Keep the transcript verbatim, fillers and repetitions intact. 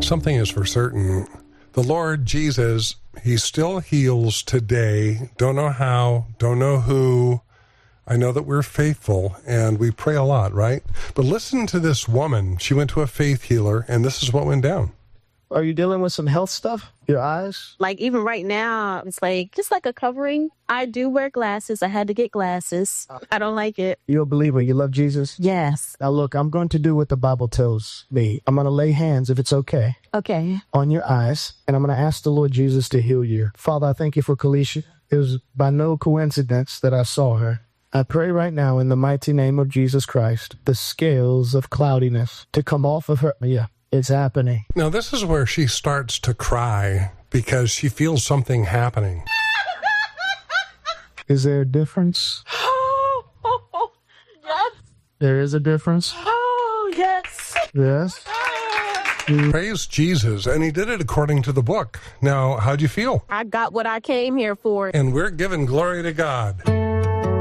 something is for certain. The Lord Jesus, he still heals today. Don't know how, don't know who. I know that we're faithful and we pray a lot, right? But listen to this woman. She went to a faith healer, and this is what went down. Are you dealing with some health stuff? Your eyes? Like even right now, it's like just like a covering. I do wear glasses. I had to get glasses. I don't like it. You're a believer. You love Jesus? Yes. Now look, I'm going to do what the Bible tells me. I'm going to lay hands, if it's okay, Okay. on your eyes, and I'm going to ask the Lord Jesus to heal you. Father, I thank you for Kalisha. It was by no coincidence that I saw her. I pray right now in the mighty name of Jesus Christ, the scales of cloudiness to come off of her. Yeah, it's happening. Now, this is where she starts to cry because she feels something happening. Is there a difference? Oh, yes. There is a difference? Oh, yes. Yes. Praise Jesus, and he did it according to the book. Now, how'd you feel? I got what I came here for. And we're giving glory to God.